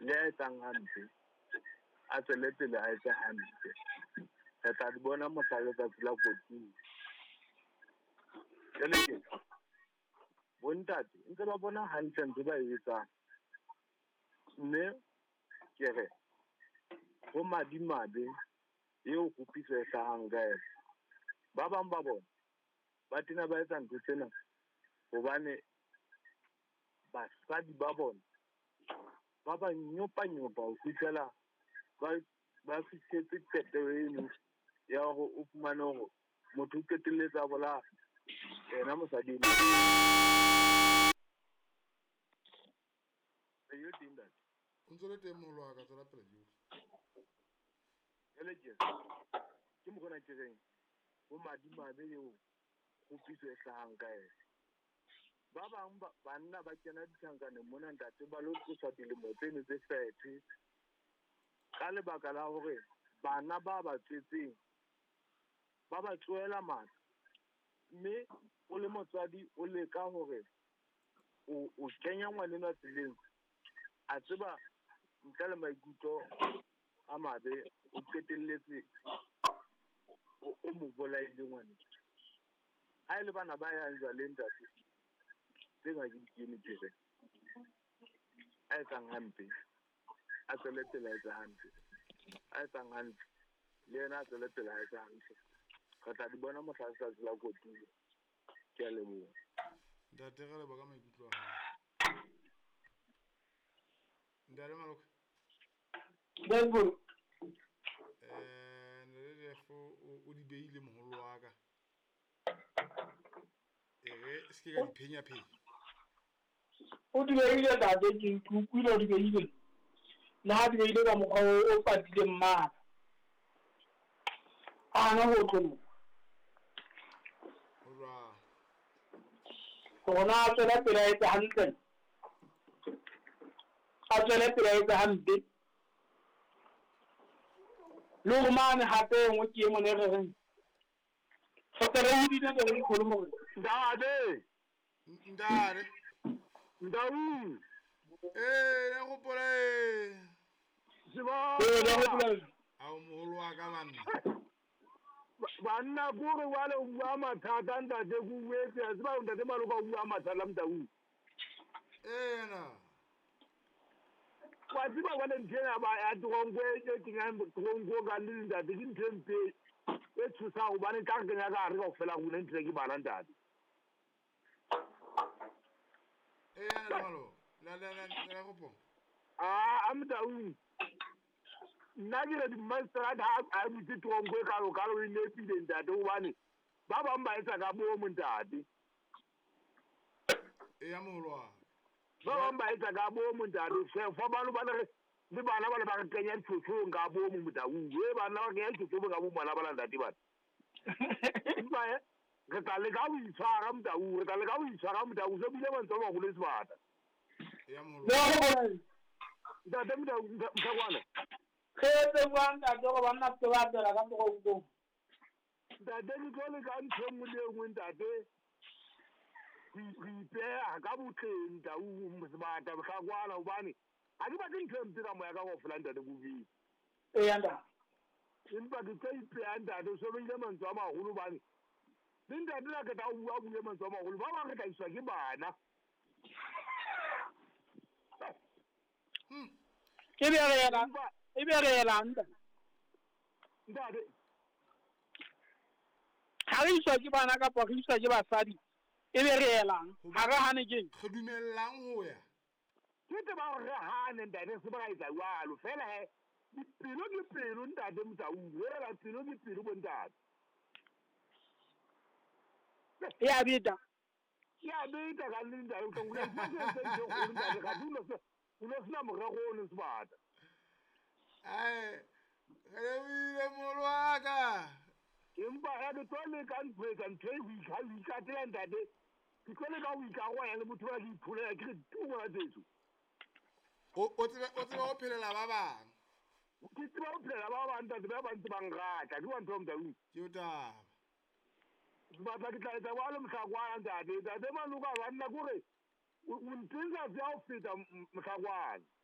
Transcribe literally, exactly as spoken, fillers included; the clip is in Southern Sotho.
le a etsang hampe a tswele pele a etse hampe re tla di bona mohla letsatsi la kotulo jwale ke bontate ntse ba bona hantle ntse ba etsang mme ke re go madimabe eo go piso e hlahang ka ena ba bang ba bona ba tena ba etsa ntho tsena gobane basadi ba bona ba ba nyopa nyopa ho fitlhela ba ba fihletse qeto eno ya go o fumane go motho o qetelletsa bola ena mosadi yo tinda ntse le teng moholo wa ka tsela pele jo ele ke ke mo gona ke reng go madimabe yo go piso e hlahang ka ena ba bang banna ba kena dithankane mona ntate ba lo tsosa dilemo tseno tse thirty ka lebaka la hore bana ba ba tsetseng ba ba tsoela matla mme o le motswadi o le ka hore o o kenya ngwanena tseleng a tseba ntle le maikutlo a mabe o qetelletse o mo bolaile ngwana ha ile bana ba ya jwaleng ntate tsenga ke dikene tsere a etsang hampe a tsweletela etsa hampe a etsang hampe le yena a tsweletela etsa hampe ka tla di bona mohla sa la kotulo ke a leboha ntate ga le ba ka maikutlo a hao ndale maloko Debo eh ne le fo o di beile moholo wa ka ere se ke ga di phenya phenya o di beile da de ke kukulo di beile na di beile ka mokgwa o patile mmala ana ho tlono ora ona tsela pele e tsa hantle a tsela pele e tsa hantle lo mane hape ngo ke mo ne re reng fotere o di ne re kholo mo ndade ndare ndawu eh le go pole siba e le go a o moholo wa ka banna banna go re wale o bua mathata ntate go wetse a siba ntate maloko o bua mathata mtawu eh na kwa siba wale ntena ba ya trongo e tinga trongo ga le ntate ke ntempe e thusa go bane ka kenya ka re go fela go ne ntse ke bana ntate eh na malo la la la la go po a amtawu nna ke re di master da a butse trongo ka lo ka lo ne pile ntate o bane ba bang ba etsa ka bo mo ntate e ya moholo wa ba bang ba etsa ka bo mo ntate se fa ba lo ba le le bana ba le ba kenya tshotso ka bo mo mtawu e bana ba kenya tshotso ka bo bana ba la ntate ba ba e re tla le ka o itshwara mtawu re tla le ka o itshwara mtawu se bile ba ntse ba go le sebata e ya moholo lo go bona ntate mtawu mthakwana khetse bana go bana tse ba tsela ka go go ntate ke tlo le ka ntho mo le ngwe ntate re ipeha ka botleng ntawu mo sebata ba kwana hobane ha ke ba ke ntho ntse ka moya ka go fela ntate go vi e yanda empa ke tse ipeha ntate so be ile mantso a magolo bane le ntate la ka ta o bua bule mantso a magolo ba ba re tla iswa ke bana hm ke be re yela e be re yela nda ntate ha re iswa ke bana ka po re iswa ke basadi e be re yelang ha re hane ke go dumellang ho ya ke te ba re hane ntate se ba etsa jwalo fela he dipelo ke pelo ntate mtawu wela pelo ke pelo bo ntate ya bida ya bida ka le ntate ka ngula ke se se se go ntate ka dulo se uno sina morego o le sebata ai re ile moholo wa ka empa ya ke tsole ka ntwe ka ntwe go ikha go ikatela ntate ke tsole ka go ikago ya le motho ba ke iphulela ke re tu bona tsetso o o tseba o tseba o phelela ba bang ke tseba o phela ba ba ntate ba ba ntse ba ngata ke wa ntho mtawu ke o taba ba tla ke tla etsa ba le mhlakwana ntate ntate manuka banna kore o ntsenza tsa o feta mhlakwana